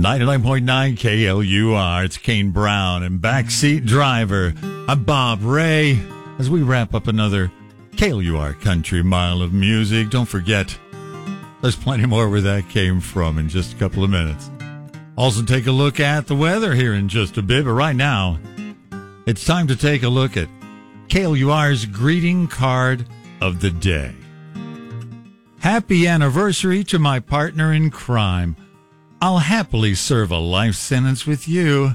99.9 KLUR. It's Kane Brown and backseat driver. I'm Bob Ray. As we wrap up another KLUR Country Mile of Music, don't forget, there's plenty more where that came from in just a couple of minutes. Also take a look at the weather here in just a bit, but right now, it's time to take a look at KLUR's greeting card of the day. Happy anniversary to my partner in crime. I'll happily serve a life sentence with you.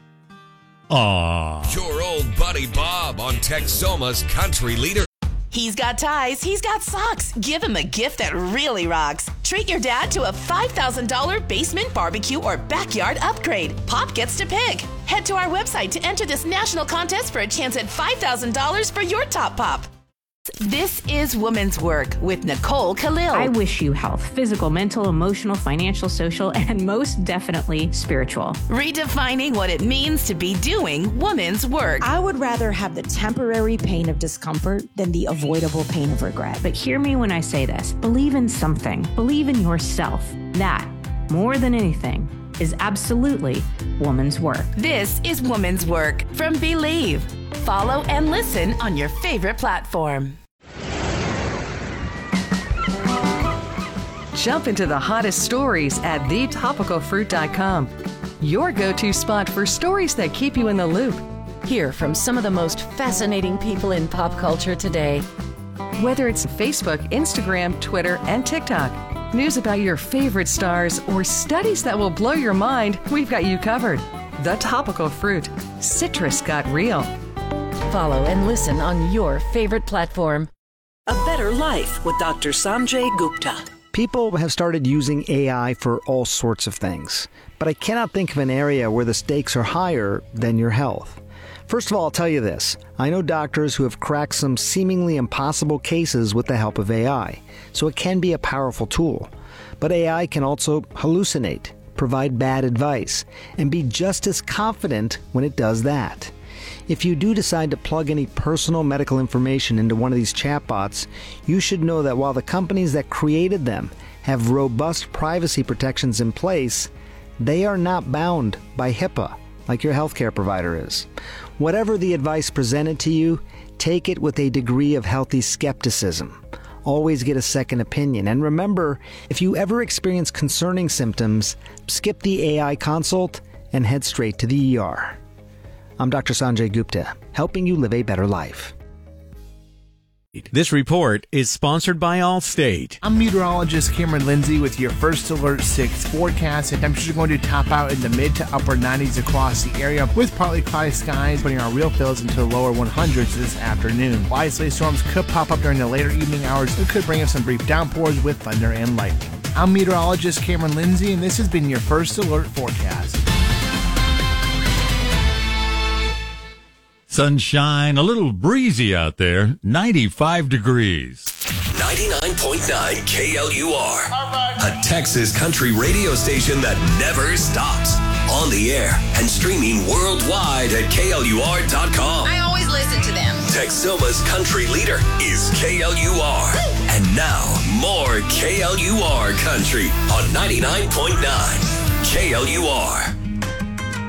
Aww. Your old buddy Bob on Texoma's Country Leader. He's got ties, he's got socks. Give him a gift that really rocks. Treat your dad to a $5,000 basement barbecue or backyard upgrade. Pop gets to pick. Head to our website to enter this national contest for a chance at $5,000 for your top pop. This is Woman's Work with Nicole Khalil. I wish you health, physical, mental, emotional, financial, social, and most definitely spiritual. Redefining what it means to be doing woman's work. I would rather have the temporary pain of discomfort than the avoidable pain of regret. But hear me when I say this. Believe in something. Believe in yourself. That, more than anything, is absolutely woman's work. This is Woman's Work from Believe. Follow and listen on your favorite platform. Jump into the hottest stories at thetopicalfruit.com. Your go-to spot for stories that keep you in the loop. Hear from some of the most fascinating people in pop culture today. Whether it's Facebook, Instagram, Twitter, and TikTok, news about your favorite stars, or studies that will blow your mind, we've got you covered. The Topical Fruit. Citrus got real. Follow and listen on your favorite platform. A Better Life with Dr. Sanjay Gupta. People have started using AI for all sorts of things, but I cannot think of an area where the stakes are higher than your health. First of all, I'll tell you this. I know doctors who have cracked some seemingly impossible cases with the help of AI, so it can be a powerful tool. But AI can also hallucinate, provide bad advice, and be just as confident when it does that. If you do decide to plug any personal medical information into one of these chatbots, you should know that while the companies that created them have robust privacy protections in place, they are not bound by HIPAA like your healthcare provider is. Whatever the advice presented to you, take it with a degree of healthy skepticism. Always get a second opinion. And remember, if you ever experience concerning symptoms, skip the AI consult and head straight to the ER. I'm Dr. Sanjay Gupta, helping you live a better life. This report is sponsored by Allstate. I'm meteorologist Cameron Lindsay with your First Alert 6 forecast. And temperatures are going to top out in the mid to upper 90s across the area with partly cloudy skies, putting our real feels into the lower 100s this afternoon. While isolated storms could pop up during the later evening hours, it could bring us some brief downpours with thunder and lightning. I'm meteorologist Cameron Lindsay, and this has been your First Alert forecast. Sunshine, a little breezy out there, 95 degrees. 99.9 KLUR. A Texas country radio station that never stops. On the air and streaming worldwide at KLUR.com. I always listen to them. Texoma's Country Leader is KLUR. And now, more KLUR Country on 99.9 KLUR.